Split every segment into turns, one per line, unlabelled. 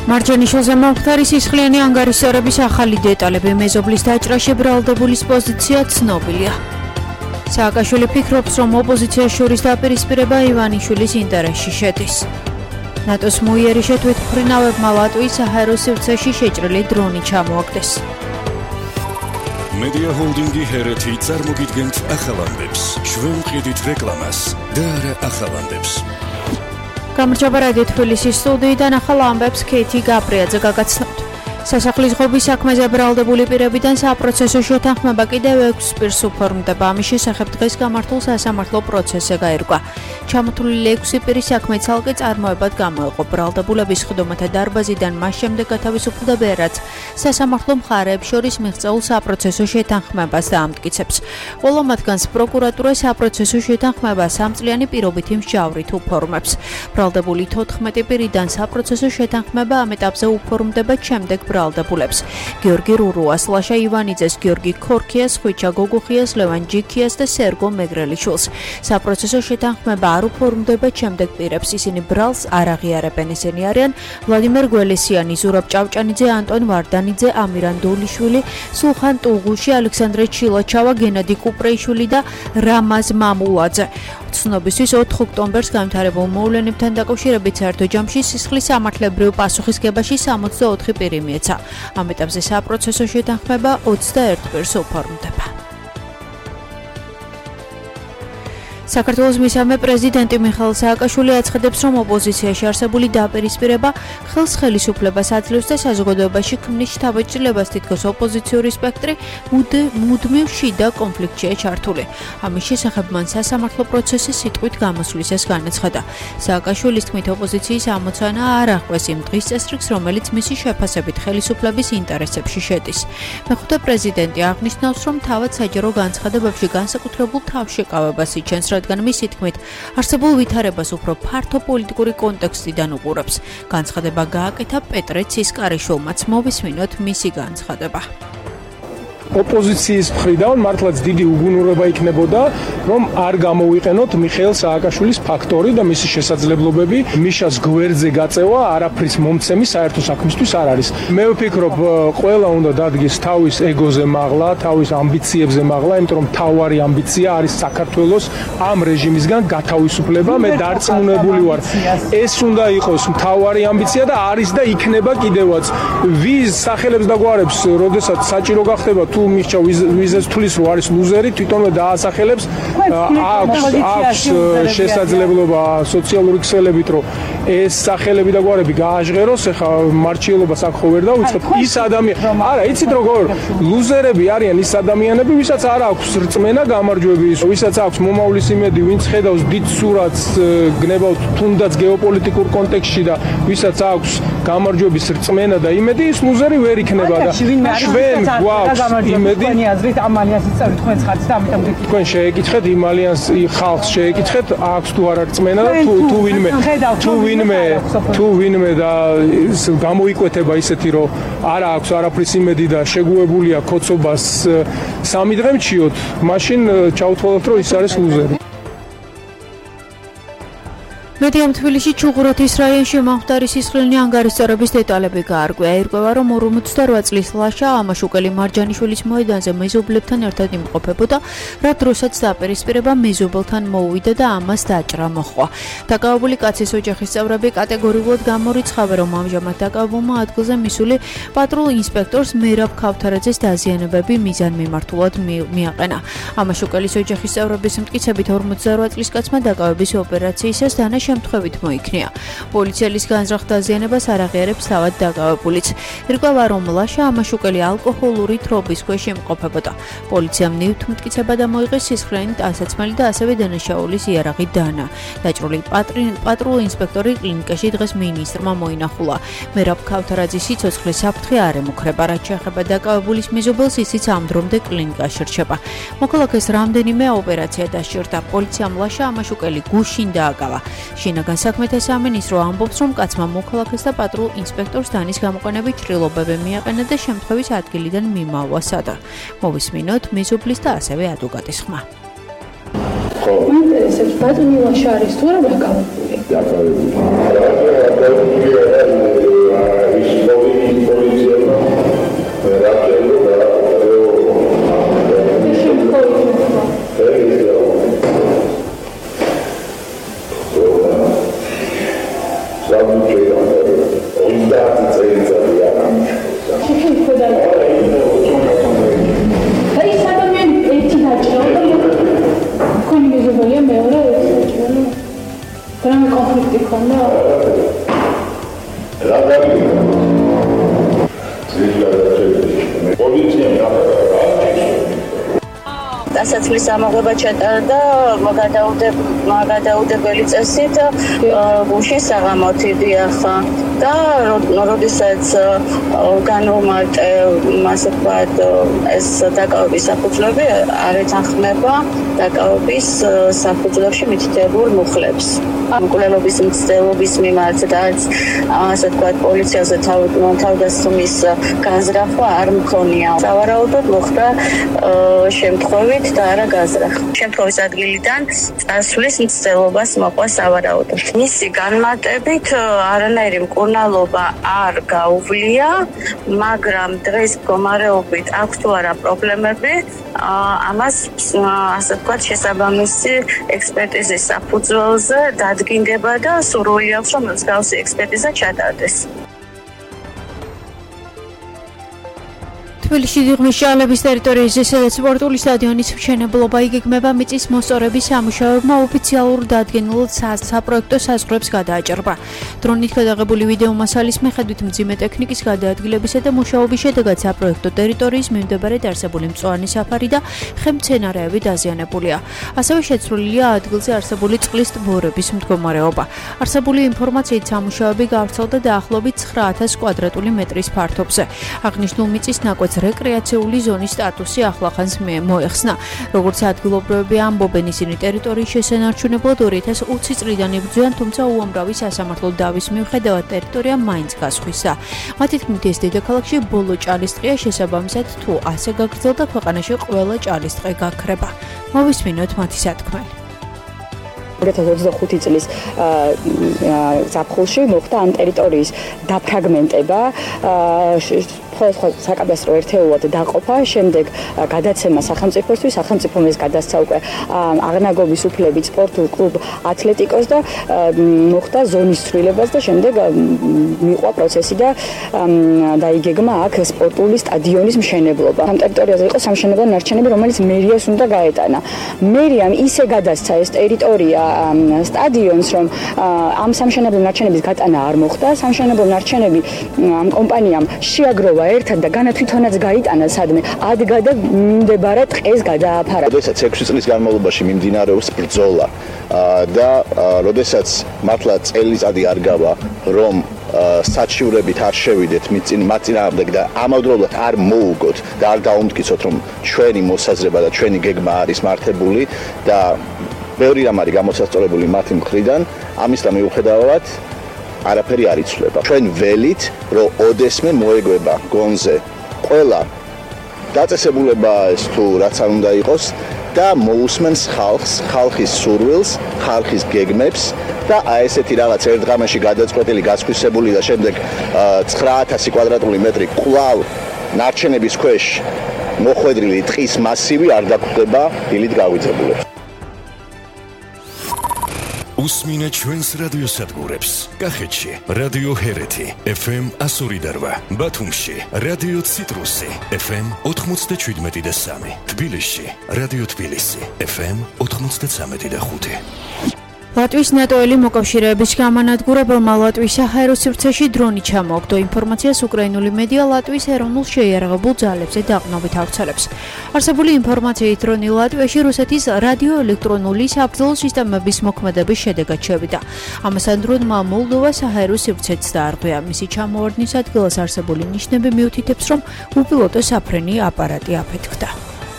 მარჯანიშვილზე მომხდარი სისხლიანი ანგარიშსარების ახალი დეტალები მეზობლის დაჭრაში ბრალდებულის პოზიცია ცნობილია. სააკაშვილი ფიქრობს, რომ ოპოზიციას შორის დაპირისპირება ივანიშვილის ინტერესში შედის. ნატოს მოიერიშე თვითმფრინავებმა ლატვიის საჰაერო სივრცეში შეჭრილი დრონი ჩამოაგდეს.
მედია ჰოლდინგი ჰერეთი წარმოგიდგენთ ახალ ამბებს. ჩვენ ვყიდით რეკლამას და არა ახალ ამბებს.
გამარჯობა რადიო თბილისის სტუდიიდან ახალ ამბებს ქეითი გაბრიაძე გაგაცნობთ. სასახლის ღობის საქმეზე ბრალდებული პირებიდან საპროცესო შეთანხმება კიდევ 6 პირს უფორმდება. ამის შესახებ დღეს გამართულ სასამართლო პროცესზე გაირკვა. ჩამოთვლილი 6 პირის საქმე ცალკე წარმოებად გამოეყო. ბრალდებულების ხდომათა დარბაზიდან მას შემდეგ გათავისუფლდა ბერაც სასამართლო მხარეებს შორის მიღწეულ საპროცესო შეთანხმებას დაამტკიცებს. ყველა მათგანს პროკურატურა საპროცესო შეთანხმებას 3 წლიანი პირობითი მსჯავრით უფორმებს. ბრალდებული 14 პირიდან საპროცესო შეთანხმება ამ ეტაპზე უფორმდება შემდეგ ბრალდებულებს. გიორგი რურუას, ლაშა ივანიძეს, გიორგი ქორქიას, ხვიჩა გოგუხიას, ლევან ჯიქიას და სერგო მეგრელიშვილს. საპროცესო შეთანხმება არ უფორმდება შემდეგ პირებს. ისინი ბრალს არ აღიარებენ. ესენი არიან ვლადიმერ გველესიანი, ზურაბ ჭავჭანიძე, ანტონ ვარდანიძე, ამირან დოლიშვილი, სულხან ტუღუში, ალექსანდრე ჩილაჩავა, გენადი კუპრეიშვილი და რამაზ მამულაძე. ცნობისთვის 4 ოქტომბერს განვითარებულ მოვლენებთან დაკავშირებით საერთო ჯამში სისხლის სამართლებრივ პასუხისგებაში 64 პირი მიეცა. ამ ეტაპზე საპროცესო შეთანხმება 21 პირს უფორმდება. საქართველოს მესამე პრეზიდენტი მიხეილ სააკაშვილი აცხადებს, რომ ოპოზიციაში არსებული დაპირისპირება ხელს ხელისუფლებას აძლევს და საზოგადოებაში ქმნის შთაბეჭდილებას, თითქოს ოპოზიციური სპექტრი მუდმივ შიდა კონფლიქტშია ჩართული. ამის შესახებ მან სასამართლო პროცესის სიტყვით გამოსვლისას განაცხადა. სააკაშვილის თქმით, ოპოზიციის ამოცანა არ აღკვეს იმ დღის წესრიგს, რომელიც მისი შეფასებით ხელისუფლების ინტერესებში შედის. მეხუთე პრეზიდენტი აღნიშნავს, რომ თავად საჯარო განცხადებებში განსაკუთრებულ თავშეკავებას იჩენს, რადგან მისი თქმით, არსებულ ვითარებას უფრო ფართო პოლიტიკური კონტექსტიდან უყურებს. განცხადება გააკეთა პეტრე ცისკარიშვილმაც. მოვისმინოთ მისი განცხადება.
ოპოზიციის მხრიდან მართლაც დიდი უგუნურება იქნებოდა, რომ არ გამოვიყენოთ მიხეილ სააკაშვილის ფაქტორი და მისი შესაძლებლობები მიშას გვერდზე გაწევა არაფრის მომცემი საერთო საქმისთვის არ არის. მე ვფიქრობ, ყველა უნდა დადგეს თავის ეგოზე მაღლა, თავის ამბიციებზე მაღლა, იმიტომ რომ თავარი ამბიცია არის საქართველოს ამ რეჟიმისგან გათავისუფლება. მე დარწმუნებული ვარ, ეს უნდა იყოს თავარი ამბიცია და არის და იქნება კიდევაც. ვის სახელებს დაგვარებს, როდესაც საჭირო გახდება თუ მისჩა ვიზეს თulis რო არის ლუზერი, თვითონვე დაასახელებს, აქვს შესაძლებლობა სოციალური ქსელებით რომ ეს სახელები და გვარები გააჟღეროს. ეხა მარჩიელობას აქ ხო ვერ დავიწყებ. ის ადამიანები, არა, იცით როგორ ლუზერები არიან ის ადამიანები, ვისაც არ აქვს რწმენა გამარჯვების, ვისაც აქვს მომავლის იმედი, ვინც ხედავს დიდ სურათს, გნებავთ თუნდაც გეოპოლიტიკურ კონტექსტში და ვისაც აქვს გამარჯვების რწმენა და იმედი, ის ლუზერი ვერ იქნება და ჩვენ გვაქვს იმედი.
თქვენი აზრით ამ ალიანსის წევრი თქვენს ხართ და ამიტომ
თქვენ შეეკითხეთ იმ ალიანსის ხალხს შეეკითხეთ, აქვს თუ არ აქვს რწმენა და თუ ვინმე და გამოიკვეთება ისეთი რომ არ აქვს არაფრის იმედი და შეგუებულია ქოცობას 3 დღე მჩიოთ, მაშინ ჩავთვალოთ რომ ის არის ლუზერი.
მედიამ თბილისში ჩუღურეთის რაიონში მომხდარი სისხლიანი ანგარიშსარების დეტალები გაარკვია. ირკვევა, რომ 48 წლის ლაშა ამაშუკელი მარჯანიშვილის მოედანზე მეზობლებთან ერთად იმყოფებოდა, რა დროსაც დაპირისპირება მეზობელთან მოუვიდა და ამას დაჭრა მოჰყვა. დაკავებული კაცის ოჯახის წევრები კატეგორიულად გამორიცხავენ, რომ ამჟამად დაკავებულმა ადგილზე მისული პატრულ ინსპექტორს მერაბ ქავთარაძეს დაზიანებები მიზანმიმართულად მიაყენა. ამაშუკელის ოჯახის წევრების მტკიცებით 48 წლის კაცმა დაკავების ოპერაციისას დანა შემთხვევით მოიქნია. პოლიციელის განზრახ დაზიანებას არ აღიარებს თავად დაკავებულიც. ირკვევა, რომ ლაშა ამაშუკელი ალკოჰოლური თრობის ქვეშ იმყოფებოდა. პოლიციამ ნივთმტკიცება მოიღეს სისხლიანი ტანსაცმელი და ასევე დანაშაულის იარაღი დანა. დაჭრული პატრულ ინსპექტორი კლინიკაში დღეს მინისტრმა მოინახულა. მერაბ ქავთარაძის სიცოცხლე საფრთხე არ ემუქრება, რაც შეეხება დაკავებულის მეზობელს, ისიც ამ დრომდე კლინიკაში რჩება. მოქალაქეს რამდენიმე ოპერაცია დასჭირდა. პოლიციამ ლაშა ამაშუკელი გუშინ დააკავა. შინაგან საქმეთა სამინისტრო ამბობს, რომ კაცმა მოქალაქეს და პატრულ ინსპექტორს დანის გამოყენებით ჭრილობები მიაყენა და შემთხვევის ადგილიდან მიმავა სადა. მოვისმინოთ მეზობლის და ასევე ადვოკატის ხმა.
ინტერესებს ბატონი ლაშა არის თუ არა დაკავებული? დასაცლის ამოღება ჩატარდა მაგადაუდებელი წესით გუშინ საღამოთი დიახა და როდესაც განვმარტე ასე ვთქვათ ეს დაკავების საფუძვლები არ ეთანხმება დაკავების საფუძვლებში მითითებულ მუხლებს მკვლელობის მცდელობის მიმართ და ასე ვთქვათ პოლიციაზე თავდასხმის განზრახვა არ მქონია სავარაუდოდ მოხდა შემთხვევით და არა გაზრახვა. შემთხვევის ადგილიდან წასვლის მცდელობას მოყვა სავარაუდოდ. მისი განმარტებით არანაირი მკურნალობა არ გაუვლია, მაგრამ დღეს მდგომარეობით აქვს თუ არა პრობლემები, ამას ასე ვთქვათ შესაბამისი ექსპერტიზის საფუძველზე დადგინდება და სურვილი აქვს რომ მსგავსი ექსპერტიზა ჩატარდეს.
თბილისში დიღმის ჭალების ტერიტორიაზე, სადაც სპორტული სტადიონის მშენებლობა იგეგმება, მიწის მოსწორების სამუშაოებმა ოფიციალურ დადგენილ საპროექტო საზღვრებს გადააჭრა. დრონით გადაღებული ვიდეო მასალის მიხედვით მძიმე ტექნიკის გადაადგილებისა და მუშაობის შედეგად საპროექტო ტერიტორიის მიმდებარე არსებული მწვანე საფარი და ხემცენარეები დაზიანებულია. ასევე შეცვლილია ადგილზე არსებული წყლის ტბორების მდგომარეობა. არსებული ინფორმაციით სამუშაოები გავრცელდა დაახლოებით 9000 კვადრატული მეტრის ფართობზე. აღნიშნულ მიწის ნაკვეთს რეკრეაციული ზონის სტატუსი ახლახანს მოეხსნა. როგორც ადგილობრივები ამბობენ, ისინი ტერიტორიის შესანარჩუნებლად 2020 წლიდან იბრძვიან, თუმცა უამრავი სასამართლო დავის მიუხედავად ტერიტორია მაინც გასხვისა. მათი თქმით, ეს დედაქალაქში ბოლო ჭალისწყლია, შესაბამისად თუ ასე გაგრძელდა, ქვეყანაში ყველა ჭალისწყლი გაქრება. მოვისმინოთ მათი სათქმელი.
2025 წლის ზაფხულში მოხდა ამ ტერიტორიის დაფრაგმენტება, სხვა საკადასტრო ერთეულად დაყოფა, შემდეგ გადაცემა სახელმწიფოსთვის, სახელმწიფომ ეს გადასცა უკვე აღნაგობის უფლებით სპორტულ კლუბ ათლეტიკოს და მოხდა ზონის ცვლილებას და შემდეგ მიყვა პროცესი და დაიგეგმა აქ სპორტული სტადიონის მშენებლობა. ამ ტერიტორიაზე იყო სამშენებლო ნარჩენები, რომელიც მერიას უნდა გაეტანა. მერიამ ისე გადასცა ეს ტერიტორია სტადიონს, რომ ამ სამშენებლო ნარჩენების გატანა არ მოხდა. სამშენებლო ნარჩენები ამ კომპანიამ შეაგროვა ერთად და განა თვითონაც გაიტანა სადმე ადგა და მიმდებარე ტყეს გადააფარა.
როდესაც 6 წლის განმავლობაში მიმდინარეობს ბრძოლა და როდესაც მართლა წელიწადი არ გავა, რომ საჩივრებით არ შევიდეთ მათ წინააღმდეგ და ამავდროულად არ მოუგოთ და არ დაუმტკიცოთ, რომ ჩვენი მოსაზრება და ჩვენი გეგმა არის მართებული და ბევრი რამ არის გამოსასწორებული მათი მხრიდან, ამისთან მიუხედავად არაფერი არ იცვლება. ჩვენ ველით, რომ ოდესმე მოეგვება გონზე ყველა დაწესებულება ეს თუ რაც არ უნდა იყოს და მოусმენს ხალხს, ხალხის სურვილს, ხალხის გეგმებს და ესეთი რაღაც ერთ ღამეში გადაწყვეტილი, გასხვისებული და შემდეგ 9000 კვადრატული მეტრი კვლავ ნარჩენების ქვეშ მოხვედრილი ტყის მასივი არ დაგხვდება დილით გავიძებულებს.
უსმინე ჩვენს რადიოსადგურებს. კახეთში რადიო ჰერეთი FM 102.8, ბათუმში რადიო ციტრუსი FM 97.3, თბილისში რადიო თბილისი FM 93.5.
ლატვიის ნატოელი მოკავშირეების გამანადგურებელმა ლატვიის საჰაერო სივრცეში დრონი ჩამოაგდო. ინფორმაციას უკრაინული მედია ლატვიის ეროვნულ შეიარაღებულ ძალებზე დაყრდნობით ავრცელებს. არსებული ინფორმაციით დრონი ლატვიაში რუსეთის რადიოელექტრონული საბრძოლო სისტემების მოქმედების შედეგად შევიდა. ამასთან დრონმა მოლდოვას საჰაერო სივრცეც დაარღვია. მისი ჩამოვარდნის ადგილას არსებული ნიშნები მიუთითებს, რომ უპილოტო საფრენი აპარატი აფეთქდა.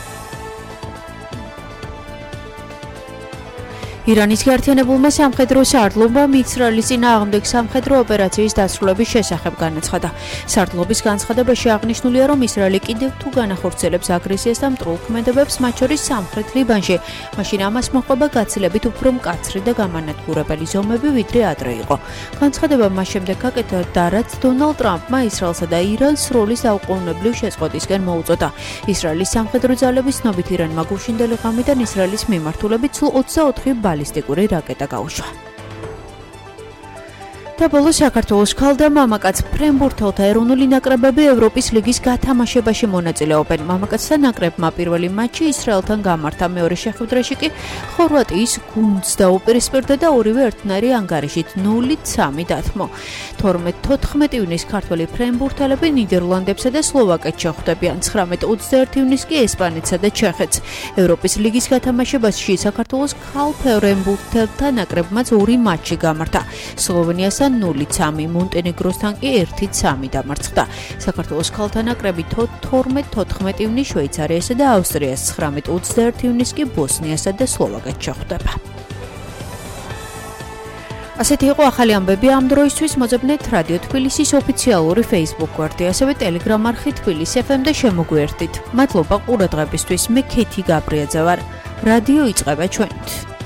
ირანის გაერთიანებულმა სამხედრო სარდლობამ ისრაელის წინააღმდეგ სამხედრო ოპერაციის დასრულების შესახებ განაცხადა. სარდლობის განცხადებაში აღნიშნულია, რომ ისრაელი კიდევ თუ განახორციელებს აგრესიას და მტრულ ქმედებებს, მათ შორის სამხრეთ ლიბანში, მაშინ ამას მოჰყვება გაცილებით უფრო მკაცრი და გამანადგურებელი ზომები, ვიდრე ადრე იყო. განცხადება მას შემდეგ გაკეთდა და რაც დონალდ ტრამპმა ისრაელსა და ირანს სროლის დაუყოვნებლივ შეწყვეტისკენ მოუწოდა. ისრაელის სამხედრო ძალების ცნობით ირანმა გუშინდელი ღამიდან ისრაელის მიმართულებით სულ 24 ბალისტიკური რაკეტა გაუშვა. და ბოლოს საქართველოს ქალთა მამაკაც ფრენბურთელთა ეროვნული ნაკრებები ევროპის ლიგის გათამაშებაში მონაწილეობენ. მამაკაცთა ნაკრებმა პირველი მატჩი ისრაელთან გამართა, მეორე შეხვედრაში კი ხორვატიის გუნდს დაუპირისპირდა და ორივე ერთნაირი ანგარიშით 0-3 დათმო. 12-14 ივნისს ქართველი ფრენბურთელები ნიდერლანდებსა და სლოვაკეთს შეხვდებიან. 19-21 ივნისს კი ესპანეთსა და ჩეხეთს. ევროპის ლიგის გათამაშებაში საქართველოს ქალ ფრენბურთელთა ნაკრებმაც 2 მატჩი გამართა. სლოვენიასთან 0-3, მონტენეგროსთან კი 1-3 დამარცხდა. საქართველოს ქალთა ნაკრები 12-14 ივნისს შვეიცარიასა და ავსტრიას, 19-21 ივნისს კი ბოსნიასა და სლოვაკეთს შეხვდება. ასეთი იყო ახალი ამბები ამ დროისთვის. მოძებნეთ რადიო თბილისის ოფიციალური Facebook გვერდი, ასევე Telegram არხი თბილისი FM და შემოგვიერთდით. მადლობა ყურადღებისთვის. მე ქეთი გაბრიაძე ვარ. რადიო იწყება ჩვენით.